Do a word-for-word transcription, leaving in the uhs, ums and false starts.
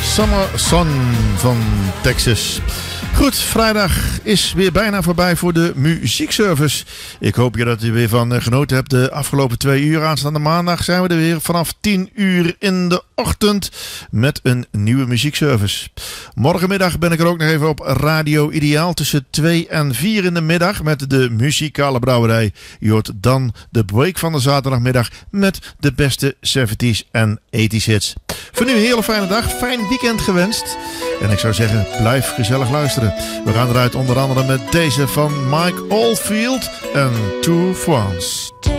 Summer Sun van Texas. Goed, vrijdag is weer bijna voorbij voor de muziekservice. Ik hoop je dat je weer van genoten hebt de afgelopen twee uur. Aanstaande maandag zijn we er weer vanaf tien uur in de ochtend met een nieuwe muziekservice. Morgenmiddag ben ik er ook nog even op Radio Ideaal tussen twee en vier in de middag met de muzikale brouwerij. Je hoort dan de break van de zaterdagmiddag met de beste zeventies en tachtiger hits. Voor nu een hele fijne dag, fijn weekend gewenst. En ik zou zeggen, blijf gezellig luisteren. We gaan eruit onder andere met deze van Mike Oldfield en Tour France.